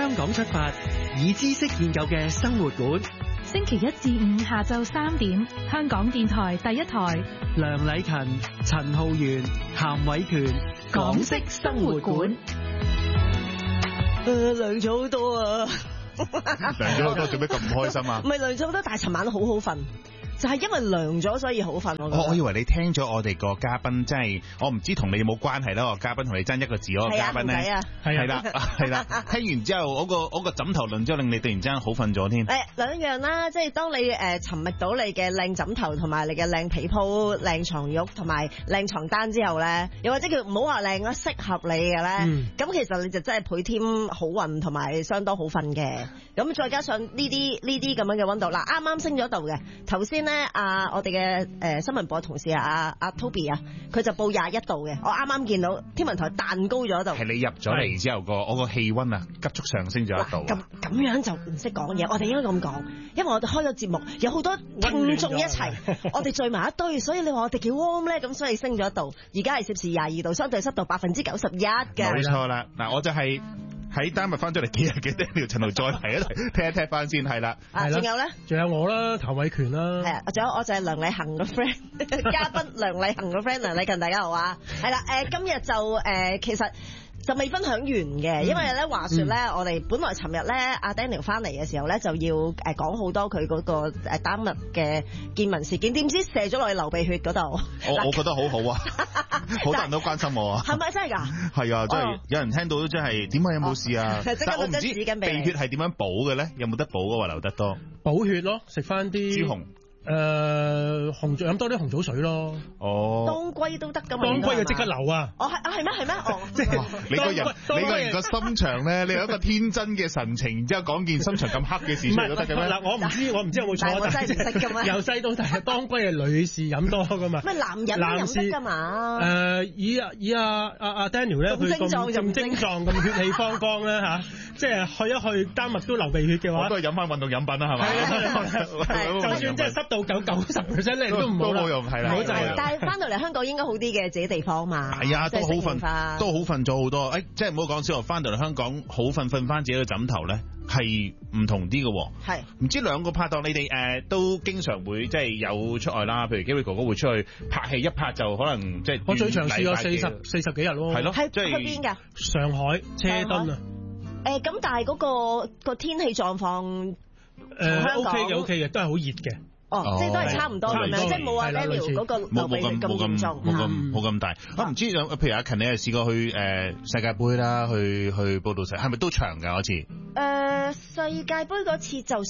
香港出發，以知識建構嘅生活館。 星期一至五下晝3點，香港電台第一台。 梁禮勤、陳浩源、譚偉權，港式生活館。 涼咗好多啊！ 涼咗好多，做咩咁唔開心啊？ 唔係涼咗好多，但係尋晚都好好瞓。就係因為涼咗，所以好瞓。 我以為你聽咗我哋個嘉賓，即係我唔知同你有冇關係啦。個嘉賓同你爭一個字嗰個嘉賓咧，係啦，聽完之後嗰個枕頭論之後，令你突然之間好瞓咗添。 兩樣啦，即係當你尋覓到你嘅靚枕頭同埋你嘅靚被鋪、靚床褥同埋靚床單之後咧，又或者叫唔好話靚啦，適合你嘅咧，咁其實你就真係倍添好運同埋相當好瞓嘅。咁再加上呢啲咁樣嘅溫度，嗱啱啱升咗度嘅，頭先咧。我哋嘅新聞部嘅同事阿 Toby 啊，佢就報21度嘅。我啱啱見到天文台彈高咗一度。係你入咗嚟之後我個氣溫啊急速上升咗1度。咁樣就唔識講嘢，我哋應該咁講，因為我哋開咗節目，有好多聽眾一齊，我哋聚埋一堆，所以你話我哋幾 warm 咧，咁所以升咗1度。而家係攝氏22度，相對濕度91%嘅。冇錯啦，嗱我就係。喺丹麥翻咗嚟幾日嘅 Daniel 陳豪再提一提，踢一踢翻先係啦。仲有咧？仲有我啦，譚偉權啦。係啊，仲有我就係梁禮勤個 friend， 嘉賓梁禮勤個 friend 梁禮勤，大家好啊。係啦，今日就其實。就未分享完嘅，因為咧話說咧，我哋本來尋日咧阿 Daniel 翻嚟嘅時候咧，就要講好多佢嗰個丹麥嘅見聞事件，點知射咗落去流鼻血嗰度。我覺得好好啊，好多人都關心我啊。係咪真係㗎？係啊，真係有人聽到都真係點解有冇事啊？但我唔知鼻血係點樣補嘅咧？有冇得補嘅話流得多？補血咯，食翻啲豬紅。紅棗飲多啲紅棗水咯。哦，當歸都得噶嘛？當歸就即刻流啊！哦係咩？哦，即係你個人個心腸咧，你有一個天真嘅神情，然之後講件心腸咁黑嘅事出嚟都得嘅咩？嗱，我唔知有冇錯，我真係唔識噶嘛。由細到大，當歸係女士飲多噶嘛？咩男人都飲得噶嘛？以阿 Daniel 咧，佢咁精壯咁血氣方剛咧嚇，即係去一去丹麥都流鼻血嘅話，我都係飲翻運動飲品啦，係咪？就算即係濕到90%咧，都唔好用，係啦。但係翻到嚟香港應該好啲嘅，自己地方嘛。係啊，都好瞓咗好多。即係唔好講笑，翻到嚟香港好瞓翻自己嘅枕頭咧，係唔同啲嘅。係唔知兩個拍檔，你哋都經常會即係有出外啦。譬如 Gary 哥哥會出去拍戲，一拍就可能即係我最長試過40幾日咯。係咯，即係去邊㗎？上海車墩啊。咁但係嗰個天氣狀況OK 嘅，都係好熱嘅。哦，即係都係差唔多咁樣，即係冇話 Daniel 嗰個流鼻血咁嚴重，冇咁大。唔知譬如阿勤，你係試過去世界盃啦，去報道係咪都長㗎嗰次？世界盃嗰次就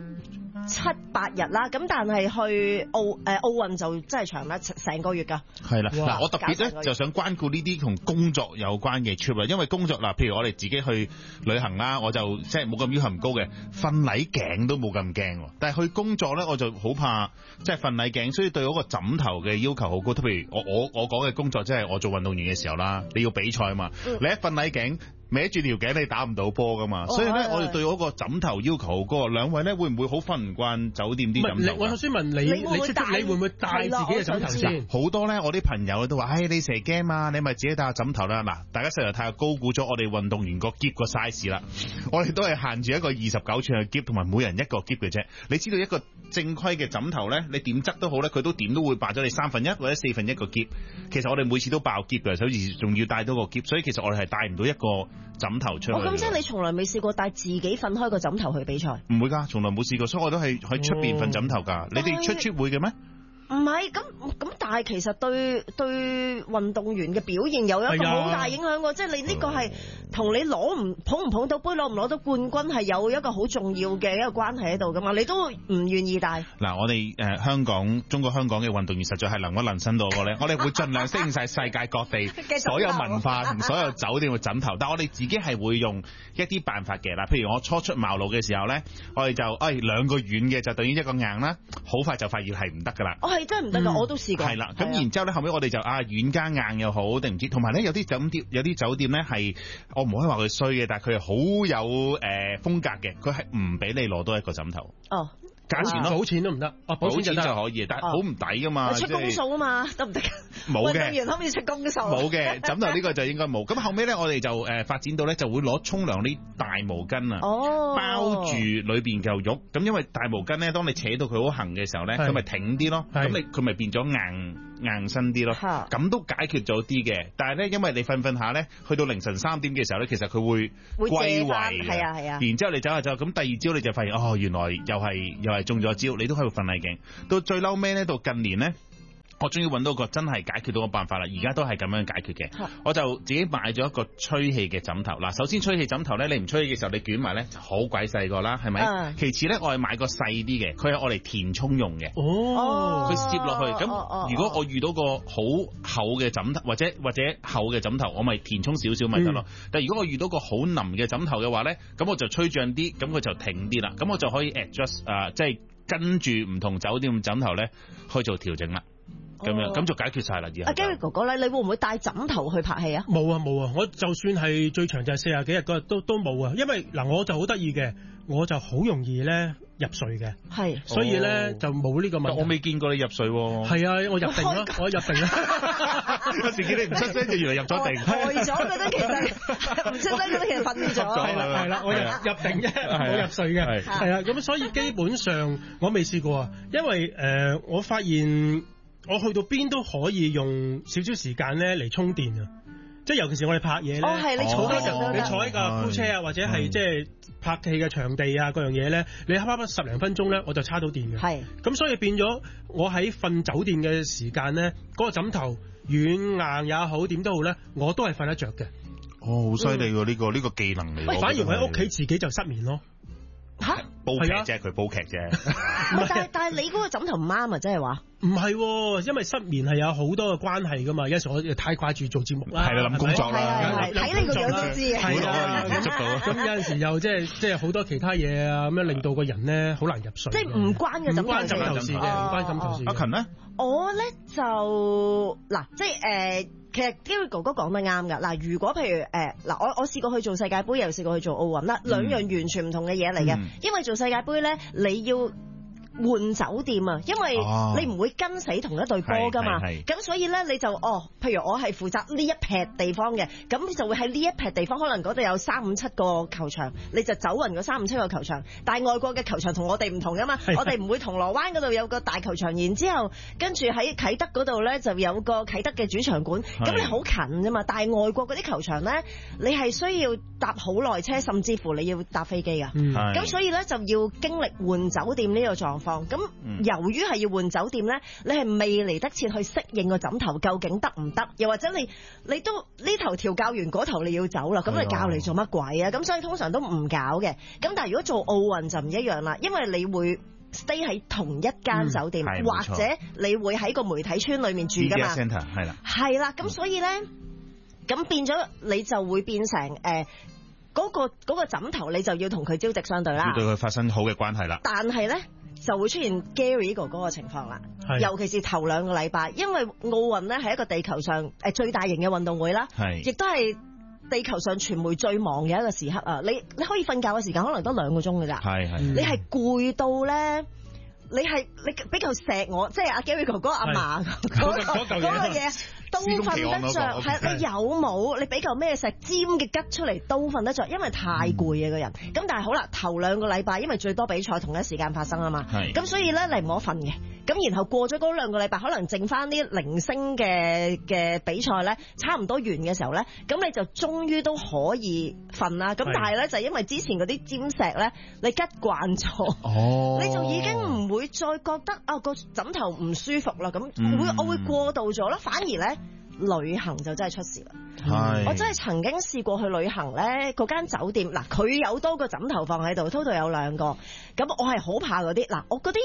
17、8日啦，咁但係去奧運就真係長啦，成個月㗎。係啦，嗱我特別咧就想關顧呢啲同工作有關嘅 trip 啦，因為工作嗱，譬如我哋自己去旅行啦，我就即係冇咁要求唔高嘅，瞓禮頸都冇咁驚，但係去工作咧我就好怕即係瞓禮頸，所以對嗰個枕頭嘅要求好高。譬如我講嘅工作即係我做運動員嘅時候啦，你要比賽啊嘛，你一瞓禮頸歪住條頸你打唔到波噶嘛，所以咧我哋對嗰個枕頭要求好高。兩位咧會唔會好瞓唔慣酒店啲枕頭？我頭先問你會唔會帶自己嘅枕頭先？好多咧，我啲朋友都話，你成日驚啊，你咪自己帶個枕頭啦。嗱，大家實在太高估咗我哋運動員個篋個 size 啦。我哋都係限住一個29寸嘅篋，同埋每人一個篋嘅啫。你知道一個正規嘅枕頭咧，你點側都好咧，佢都點都會霸咗你1/3或者1/4個篋。其實我哋每次都爆篋嘅，所以仲要帶多個篋，所以其實我哋係帶唔到一個枕頭出去。咁即係你從來未試過帶自己瞓開個枕頭去比賽？唔會㗎，從來冇試過，所以我都係喺出邊瞓枕頭㗎。你哋出 trip 會嘅咩？唔係，咁但係其實對運動員嘅表現有一個好大影響喎，即係你呢個係同你捧唔捧到杯，攞唔攞到冠軍係有一個好重要嘅一個關係喺度噶嘛，你都唔願意帶。嗱，我哋中國香港嘅運動員實在係能屈能伸到個咧，我哋會盡量適應晒世界各地所有文化同所有酒店嘅枕頭，但係我哋自己係會用一啲辦法嘅。嗱，譬如我初出茅廬嘅時候咧，我哋就兩個軟嘅就等於一個硬啦，好快就發現係唔得噶啦。真係唔得㗎，我都試過。係啦，咁然之後咧，後尾我哋就軟加硬又好定唔知，同埋咧有啲酒店咧係我唔可以話佢衰嘅，但係佢係好有風格嘅，佢係唔俾你攞多一個枕頭。哦， 價錢咯， 補錢都唔得，補錢就可以，但係好唔抵噶嘛， 出公數啊嘛，得唔得？ 冇嘅， 運動員可唔可以出公數？ 冇嘅，枕頭呢個就應該冇。咁後尾咧，我哋就發展到咧，就會攞沖涼啲大毛巾啊，包住裏邊嚿肉。咁因為大毛巾咧，當你扯到佢好行嘅時候咧，佢咪挺啲咯，咁佢咪變咗硬身啲咯，咁都解決咗啲嘅。但係咧，因為你瞓下咧，去到凌晨3點嘅時候咧，其實佢會歸位，係啊。然之後你走下走，咁第二朝你就發現原來又係中咗招，你都喺度瞓捩頸。到最嬲尾咧，到近年咧，我終於揾到個真係解決到個辦法啦！而家都係咁樣解決嘅，我就自己買咗一個吹氣嘅枕頭。嗱，首先吹氣枕頭咧，你唔吹氣嘅時候，你捲埋咧就好鬼細個啦，係咪？其次咧，我係買個細啲嘅，佢係我嚟填充用嘅。佢攝落去。咁如果我遇到個好厚嘅枕頭，或者厚嘅枕頭，我咪填充少少咪得咯。但係如果我遇到個好腍嘅枕頭嘅話咧，咁我就吹脹啲，咁佢就挺啲啦。咁我就可以 adjust 即係跟住唔同酒店枕頭咧去做調整啦。咁樣咁就解決晒啦。 阿 Gary 哥哥咧，你會唔會帶枕頭去拍戲啊？ 冇啊！我就算係最長就係40幾日嗰日都冇啊。因為嗱，我就好得意嘅，我就好容易咧入睡嘅，係，所以咧就冇呢個問題。 我未見過你入睡喎。 係啊，我入定啦，我入定啦。 有時見你唔出聲，就原來入咗定。 呆咗覺得其實唔出聲覺得其實瞓咗。 係啦，我入定啫，冇入睡嘅。係啊，咁所以基本上我未試過啊，因為我發現。我去到邊都可以用少少時間咧嚟充電啊！即係尤其是我哋拍嘢咧， 係你坐喺架夫車啊，或者係即係拍戲嘅場地啊嗰樣嘢咧，你慳翻10零分鐘咧，我就叉到電嘅。係咁，所以變咗我喺瞓酒店嘅時間咧，嗰個枕頭軟硬也好，點都好咧，我都係瞓得着嘅。 好犀利喎！呢個技能嚟。 反而我喺屋企自己就失眠咯。 吓， 煲劇啫，佢煲劇啫。 但係你嗰個枕頭唔啱啊，即係話唔係，因為失眠係有好多嘅關係噶嘛。有時我太掛住做節目啦， 係啦，諗工作啦， 睇你個樣都知啊。 係啊，咁有陣時又即係好多其他嘢啊，咁樣令到個人咧好難入睡。 即係唔關嘅枕頭事嘅，唔關枕頭事。 阿勤咧， 我咧就嗱，即係其實 Gary 哥哥講得啱㗎。嗱，如果譬如我試過去做世界盃，又試過去做奧運啦，兩樣完全唔同嘅嘢嚟嘅。因為做世界盃咧，你要換酒店啊，因為你唔會跟死同一隊波噶嘛，咁所以咧你就譬如我係負責呢一撇地方嘅，咁就會喺呢一撇地方，可能嗰度有3、5、7個球場，你就走勻嗰3、5、7個球場。但係外國嘅球場同我哋唔同噶嘛，我哋唔會銅鑼灣嗰度有個大球場，然之後跟住喺啟德嗰度咧就有個啟德嘅主場館，咁你好近啫嘛。但係外國嗰啲球場咧，你係需要搭好耐車，甚至乎你要搭飛機噶，咁所以咧就要經歷換酒店呢個狀況。咁由於係要換酒店咧，你係未嚟得切去適應個枕頭究竟得唔得？又或者你都呢頭調教完嗰頭你要走啦，咁你教嚟做乜鬼啊？咁所以通常都唔搞嘅。咁但係如果做奧運就唔一樣啦，因為你會 stay 喺同一間酒店，或者你會喺個媒體村裏面住噶嘛。係啦，咁所以咧，咁變咗你就會變成嗰個枕頭你就要同佢朝夕相對啦， 要對佢發生好嘅關係啦。 但係咧就會出現 Gary 哥哥嘅情況啦，尤其是頭2個禮拜，因為奧運咧係一個地球上最大型嘅運動會啦，亦都係地球上傳媒最忙嘅一個時刻啊！你可以瞓覺嘅時間可能得2個鐘㗎咋，你係攰到咧。你比較錫我，即係阿 Gary 哥哥阿嫲嗰個嘢都瞓得着，係你有冇？你比較咩石尖嘅吉出嚟都瞓得着，因為太攰啊個人。咁但係好啦，頭2個禮拜，因為最多比賽同一時間發生啊嘛，咁所以咧你唔可瞓嘅。咁然後過咗嗰2個禮拜，可能剩翻啲零星嘅比賽咧，差唔多完嘅時候咧，咁你就終於都可以瞓啦。咁但係咧就係因為之前嗰啲尖石咧，你吉慣咗，你就已經唔會再覺得個枕頭唔舒服啦。咁我會過渡咗啦。反而咧旅行就真係出事啦。我真係曾經試過去旅行咧，嗰間酒店嗱，佢有多個枕頭放喺度，total有2個。咁我係好怕嗰啲嗱，我嗰啲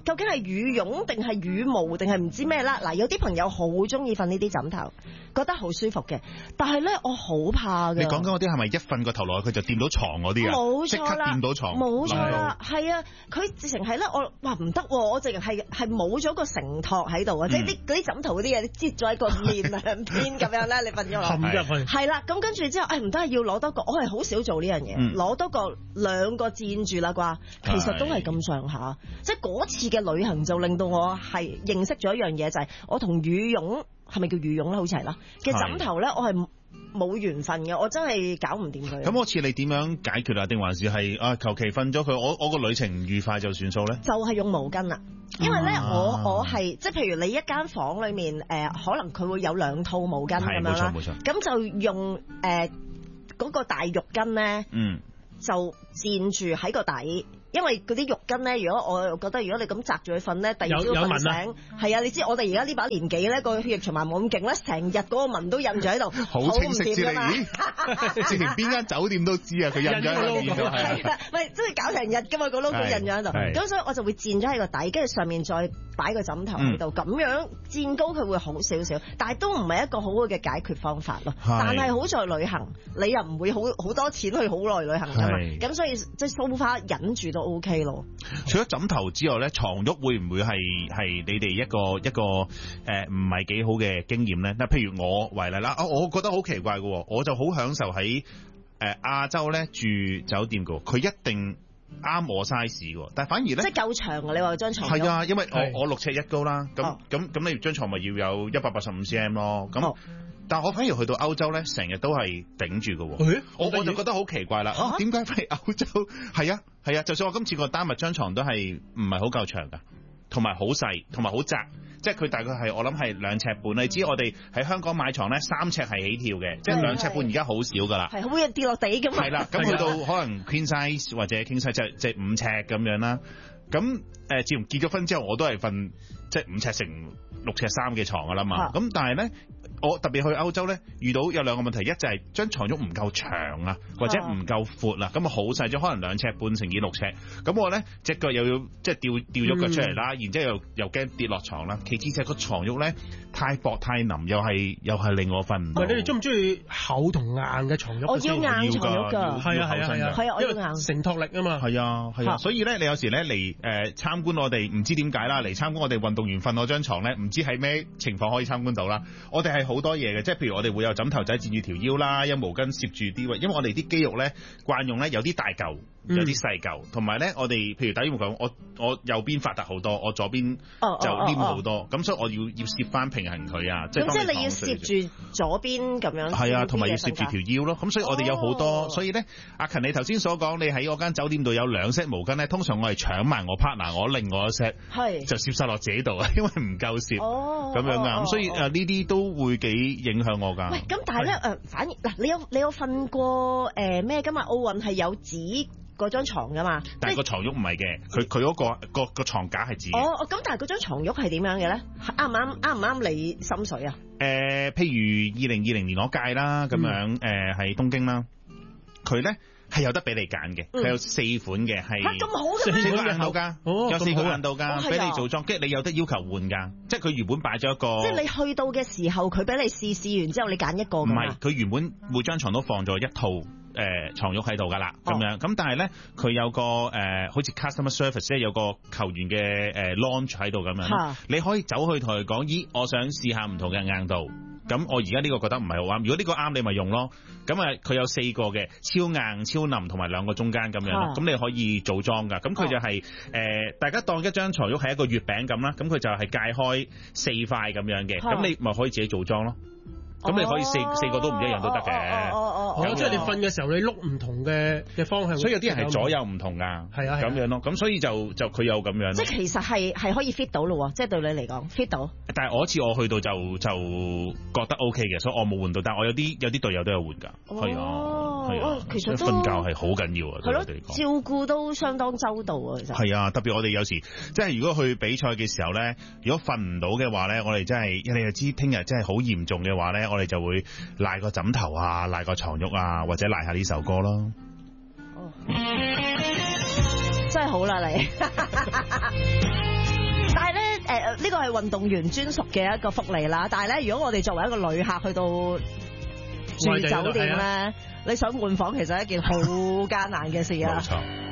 究竟係羽絨定係羽毛定係唔知咩啦？嗱，有啲朋友好中意瞓呢啲枕頭，覺得好舒服嘅，但係咧我好怕嘅。 你講緊嗰啲係咪一瞓個頭落去佢就掂到床嗰啲啊？ 冇錯啦， 即刻掂到床， 冇錯啦，係啊，佢直情係咧，我話唔得，我直情係冇咗個承托喺度啊，即係嗰啲枕頭嗰啲嘢，你擠咗喺個面兩邊咁樣咧，你瞓咗落去， 冚入去， 係啦，咁跟住之後，唔得，要攞多個，我係好少做呢樣嘢，攞多個2個墊住啦啩，其實都係咁上下，即係嗰次嘅旅行就令到我係認識咗一樣嘢，就係我同羽絨係咪叫羽絨咧？好似係啦嘅枕頭咧，我係冇緣分嘅，我真係搞唔掂佢。咁嗰次你點樣解決啊？定還是係求其瞓咗佢？我個旅程唔愉快就算數咧？就係用毛巾啦，因為咧我係即係譬如你一間房裏面可能佢會有2套毛巾咁樣啦，冇錯，咁就用嗰個大浴巾咧，就墊住喺個底。因為嗰啲浴巾咧，如果我覺得如果你咁擲住佢瞓咧，第二朝瞓醒，係啊，你知我哋而家呢把年紀咧，個血液循環冇咁勁咧，成日嗰個紋都印咗喺度，好清晰知你， 直情邊間酒店都知啊，佢印咗喺度，係啊， 喂，真係搞成日噶嘛，個 logo 印咗喺度，咁所以我就會墊咗喺個底，跟住上面再擺個枕頭喺度，咁樣墊高佢會好少少，但係都唔係一個好好嘅解決方法咯。但係好在旅行，你又唔會好多錢去好耐旅行噶嘛，咁所以即係蘇花忍住都 OK 咯。 除咗枕頭之外咧，床褥會唔會係你哋一個唔係幾好嘅經驗咧？嗱，譬如我為例啦，我覺得好奇怪嘅，我就好享受喺亞洲咧住酒店嘅，佢一定啱我 size 嘅，但係反而咧即係夠長啊！你話張床係啊，因為我6尺1高啦，咁你張床咪要有185 cm 咯，咁。但我反而去到歐洲咧，成日都係頂住嘅，我就覺得好奇怪啦。點解喺歐洲？係啊，就算我今次個丹麥張床都係唔係好夠長㗎，同埋好細，同埋好窄，即係佢大概係我諗係2尺半。你知我哋喺香港買床咧3尺係起跳嘅，即係2尺半而家好少㗎啦。係會跌落地㗎嘛？係啦，咁去到可能 queen size 或者 king size 即係5尺咁樣啦。咁自從結咗婚之後，我都係瞓即係5尺乘6尺3嘅床㗎啦嘛。咁但係咧。我特別去歐洲咧，遇到有2個問題，一就係張床褥唔夠長啊，或者唔夠闊啊，咁啊好細咗，可能2尺半乘以6尺，咁我咧隻腳又要即係掉咗腳出嚟啦，然之後又驚跌落床啦。其次就係個床褥咧太薄太腍，又係令我瞓唔到。你哋中唔中意厚同硬嘅床褥？我要硬床褥㗎，係啊，我要硬承托力啊嘛。係啊，所以咧你有時咧嚟參觀我哋，唔知點解啦，嚟參觀我哋運動員瞓嗰張床咧，唔知係咩情況可以參觀到啦。我哋係好多嘢嘅，即係譬如我哋會有枕頭仔墊住條腰啦，有毛巾攝住啲位，因為我哋啲肌肉咧慣用咧有啲大嚿，有啲細嚿，同埋咧我哋譬如打羽毛球，我右邊發達好多，我左邊就黏好多，咁所以我要攝翻平衡佢啊。咁即係你要攝住左邊咁樣。係啊，同埋要攝住條腰咯。咁所以我哋有好多，所以咧阿勤你頭先所講，你喺嗰間酒店度有2 set 毛巾咧，通常我係搶埋我 partner， 我另外1 set 就攝晒落自己度啊，因為唔夠攝咁樣啊。咁所以呢啲都會幾影響我㗎。喂，咁但係咧反而嗱，你有瞓過咩？今日奧運係有紙嗰張床㗎嘛？但係個床褥唔係嘅，佢嗰個床架係紙。咁但係嗰張床褥係點樣嘅咧？啱唔啱你心水啊？譬如2020年我屆啦，咁樣喺東京啦，佢咧。係有得俾你揀嘅，佢有4款嘅，係咁好嘅咩？4個硬度㗎，有4個硬度㗎，俾你組裝，跟住你有得要求換㗎，即係佢原本擺咗一個。即係你去到嘅時候，佢俾你試完之後，你揀一個㗎嘛？唔係，佢原本每張床都放咗一套床褥喺度㗎啦，咁樣咁，但係咧佢有個好似 customer service 即係有個球員嘅launch 喺度咁樣，你可以走去同佢講，咦，我想試下唔同嘅硬度。咁我而家呢個覺得唔係好啱，如果呢個啱你咪用咯。咁佢有4個嘅，超硬、超腍同埋2個中間咁樣咯。咁你可以組裝㗎。咁佢就係大家當一張床褥係一個月餅咁啦。咁佢就係界開4塊咁樣嘅。咁你咪可以自己組裝咯。咁你可以四個都唔一樣都得嘅。即係你瞓嘅時候，你碌唔同嘅方向。所以有啲人係左右唔同㗎。係啊，咁樣咯。咁所以就佢有咁樣。即係其實係可以 fit 到咯，即係對你嚟講 fit 到。但係我次我去到就覺得 OK 嘅，所以我冇換到。但係我有啲隊友都有換㗎。係啊，其實瞓覺係好緊要啊。係咯，照顧都相當周到啊。其實係啊，特別我哋有時即係如果去比賽嘅時候咧，如果瞓唔到嘅話咧，我哋真係你又知聽日真係好嚴重嘅話咧。我哋就會賴個枕頭啊，賴個床褥啊，或者賴下呢首歌咯。真係好啦，你。 呢個係運動員專屬嘅一個福利啦。但係咧，如果我哋作為一個旅客去到住酒店咧，你想換房其實係一件好艱難嘅事啊。冇錯。